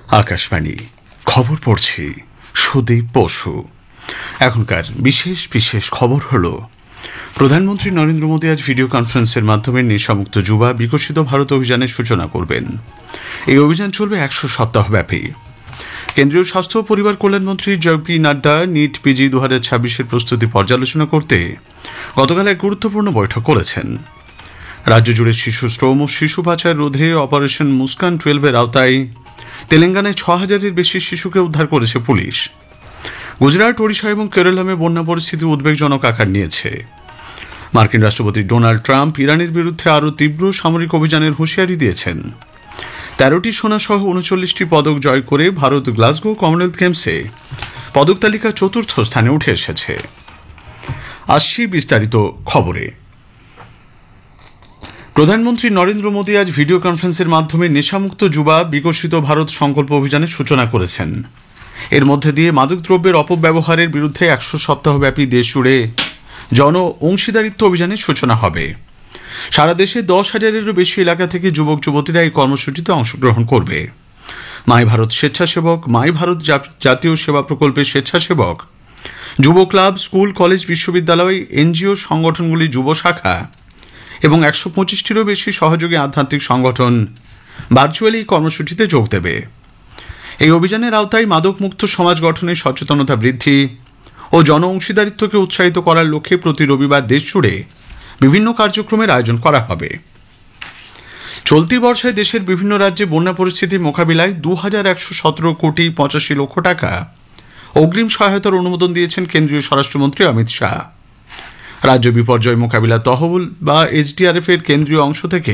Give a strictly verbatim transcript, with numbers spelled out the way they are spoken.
আকাশবাণী খবর পড়ছি সুদীপ বসু। এখনকার বিশেষ বিশেষ খবর হল, প্রধানমন্ত্রী নরেন্দ্র মোদী আজ ভিডিও কনফারেন্সের মাধ্যমে নেশামুক্ত যুবা বিকশিত ভারত অভিযানের সূচনা করবেন। এই অভিযান চলবে একশো সপ্তাহ ব্যাপী। কেন্দ্রীয় স্বাস্থ্য ও পরিবার কল্যাণমন্ত্রী জেপি নাড্ডা নিট পিজি দু হাজার ছাব্বিশের প্রস্তুতি পর্যালোচনা করতে গতকাল এক গুরুত্বপূর্ণ বৈঠক করেছেন। রাজ্য জুড়ে শিশু শ্রম ও শিশু পাচার রোধে অপারেশন মুস্কান টুয়েলভের আওতায় তেলেঙ্গানায় ছ হাজারের বেশি শিশুকে উদ্ধার করেছে পুলিশ। গুজরাট, ওড়িশা এবং কেরলামে বন্যা পরিস্থিতি উদ্বেগজনক আকার নিয়েছে। মার্কিন রাষ্ট্রপতি ডোনাল্ড ট্রাম্প ইরানের বিরুদ্ধে আরও তীব্র সামরিক অভিযানের হুঁশিয়ারি দিয়েছেন। তেরোটি সোনা সহ উনচল্লিশটি পদক জয় করে ভারত গ্লাসগো কমনওয়েলথ গেমসে পদক তালিকা চতুর্থ স্থানে উঠে এসেছে। আসছি বিস্তারিত খবরে। প্রধানমন্ত্রী নরেন্দ্র মোদী আজ ভিডিও কনফারেন্সের মাধ্যমে নেশামুক্ত যুবা বিকশিত ভারত সংকল্প অভিযানের সূচনা করেছেন। এর মধ্যে দিয়ে মাদকদ্রব্যের অপব্যবহারের বিরুদ্ধে একশো সপ্তাহব্যাপী দেশ জুড়ে জন অংশীদারিত্ব অভিযানের সূচনা হবে। সারা দেশে দশ হাজারেরও বেশি এলাকা থেকে যুবক যুবতীরা এই কর্মসূচিতে অংশগ্রহণ করবে। মাই ভারত স্বেচ্ছাসেবক, মাই ভারত জাতীয় সেবা প্রকল্পের স্বেচ্ছাসেবক, যুব ক্লাব, স্কুল, কলেজ, বিশ্ববিদ্যালয়, এনজিও সংগঠনগুলি যুব শাখা এবং একশো পঁচিশটিরও বেশি সহযোগী আধ্যাত্মিক সংগঠন ভার্চুয়ালি এই কর্মসূচিতে যোগ দেবে। এই অভিযানের আওতায় মাদকমুক্ত সমাজ গঠনে সচেতনতা বৃদ্ধি ও জন অংশীদারিত্বকে উৎসাহিত করার লক্ষ্যে প্রতি রবিবার দেশ জুড়ে বিভিন্ন কার্যক্রমের আয়োজন করা হবে। চলতি বর্ষায় দেশের বিভিন্ন রাজ্যে বন্যা পরিস্থিতি মোকাবিলায় দু হাজার একশো সতেরো কোটি পঁচাশি লক্ষ টাকা অগ্রিম সহায়তার অনুমোদন দিয়েছেন কেন্দ্রীয় স্বরাষ্ট্রমন্ত্রী অমিত শাহ। রাজ্য বিপর্যয় মোকাবিলা তহবিল বা এইচডিআরএফ এর কেন্দ্রীয় অংশ থেকে